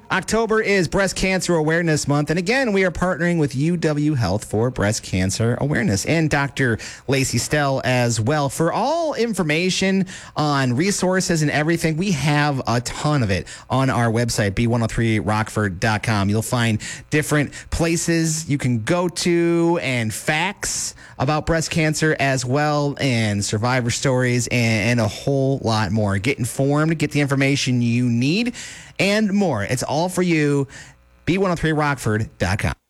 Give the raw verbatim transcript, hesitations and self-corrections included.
October is Breast Cancer Awareness Month, and again, we are partnering with U W Health for breast cancer awareness and Doctor Lacey Stell as well. For all information on resources and everything, we have a ton of it on our website, b one oh three rockford dot com. You'll find different places you can go to and facts about breast cancer as well, and survivor stories, and, and a whole lot more. Get informed, get the information you need, and more. It's all for you. b one oh three rockford dot com.